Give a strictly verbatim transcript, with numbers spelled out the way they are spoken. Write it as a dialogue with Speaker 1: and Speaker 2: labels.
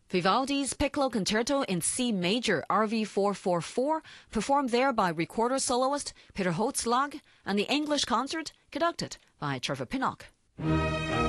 Speaker 1: Vivaldi's Piccolo Concerto in C Major R V four forty-four, performed there by recorder soloist Peter Hotzlag, and the English concert conducted by Trevor Pinnock.